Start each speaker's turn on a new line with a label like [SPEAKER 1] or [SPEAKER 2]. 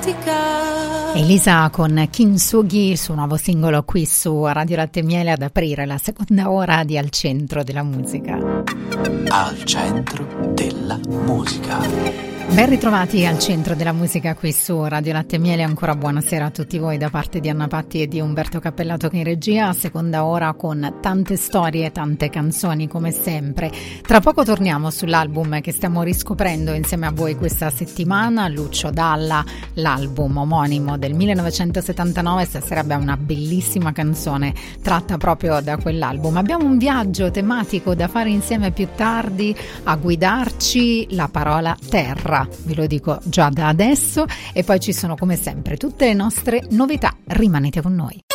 [SPEAKER 1] musica.
[SPEAKER 2] Elisa con Kintsugi, il suo nuovo singolo qui su Radio Latte e Miele, ad aprire la seconda ora di Al Centro della Musica.
[SPEAKER 3] Al Centro della Musica.
[SPEAKER 2] Ben ritrovati al Centro della Musica qui su Radio Latte e Miele, ancora buonasera a tutti voi da parte di Anna Patti e di Umberto Cappellato che in regia, seconda ora con tante storie, tante canzoni come sempre. Tra poco torniamo sull'album che stiamo riscoprendo insieme a voi questa settimana, Lucio Dalla, l'album omonimo del 1979, stasera abbiamo una bellissima canzone tratta proprio da quell'album. Abbiamo un viaggio tematico da fare insieme più tardi, a guidarci la parola terra. Vi lo dico già da adesso, e poi ci sono come sempre tutte le nostre novità. Rimanete con noi.